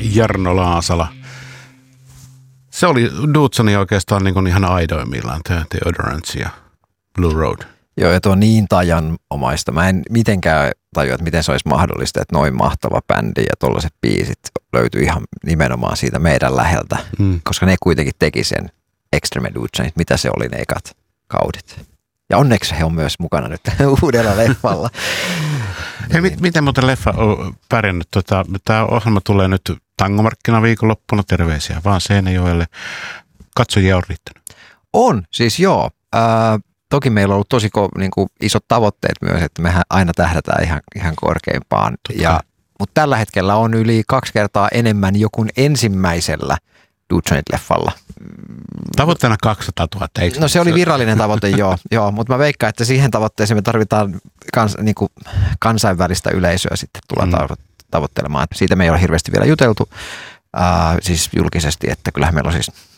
Jarno Laasala. Se oli Dudesoni oikeastaan niin kuin ihan aidoimmillaan, Deodorants ja Blue Road. Joo, ja tuo on niin tajanomaista. Mä en mitenkään tajua, että miten se olisi mahdollista, että noin mahtava bändi ja tollaiset biisit löytyy ihan nimenomaan siitä meidän läheltä, koska ne kuitenkin teki sen Extreme Dudesonit, mitä se oli ne ekat kaudet. Ja onneksi he on myös mukana nyt uudella leffalla. Hei, miten muuten leffa on pärjännyt? Tämä ohjelma tulee nyt Tangomarkkina-viikonloppuna, terveisiä vaan Seinäjoelle. Katsojia on riittänyt. On, siis joo. Toki meillä on ollut tosi niin kuin isot tavoitteet myös, että mehän aina tähdätään ihan korkeimpaan. Mutta tällä hetkellä on yli 2 kertaa enemmän joku ensimmäisellä Dudesonit-leffalla. Tavoitteena 200 000, eikö? No se oli virallinen tavoite, joo, mutta mä veikkaan, että siihen tavoitteeseen me tarvitaan niin kansainvälistä yleisöä sitten tullaan tavoittelemaan. Siitä me ei ole hirveästi vielä juteltu, siis julkisesti, että kyllähän meillä on siis